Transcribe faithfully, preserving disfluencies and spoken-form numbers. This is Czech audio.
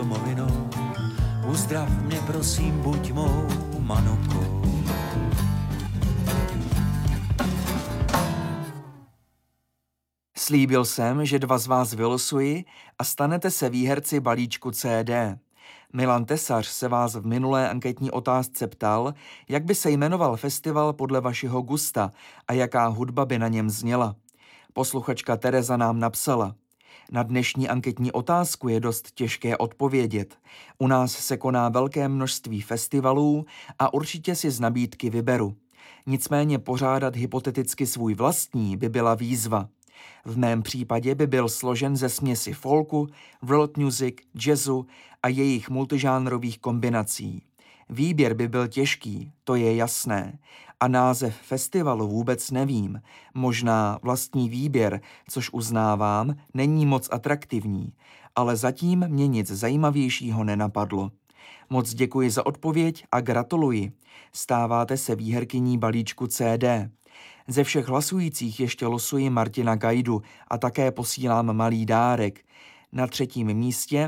domovinou, uzdrav mě prosím, buď mou manopkou. Slíbil jsem, že dva z vás vylosuji a stanete se výherci balíčku C D. Milan Tesař se vás v minulé anketní otázce ptal, jak by se jmenoval festival podle vašeho gusta a jaká hudba by na něm zněla. Posluchačka Tereza nám napsala: Na dnešní anketní otázku je dost těžké odpovědět. U nás se koná velké množství festivalů a určitě si z nabídky vyberu. Nicméně pořádat hypoteticky svůj vlastní by byla výzva. V mém případě by byl složen ze směsi folku, world music, jazzu a jejich multižánrových kombinací. Výběr by byl těžký, to je jasné. A název festivalu vůbec nevím. Možná vlastní výběr, což uznávám, není moc atraktivní, ale zatím mě nic zajímavějšího nenapadlo. Moc děkuji za odpověď a gratuluji. Stáváte se výherkyní balíčku C D. Ze všech hlasujících ještě losuji Martina Gajdu a také posílám malý dárek. Na třetím místě